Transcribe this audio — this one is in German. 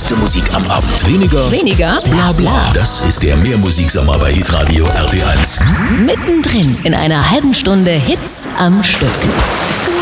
beste Musik am Abend. Weniger Bla bla. Das ist der Mehrmusiksommer bei Hitradio RT1. Mittendrin in einer halben Stunde Hits am Stück.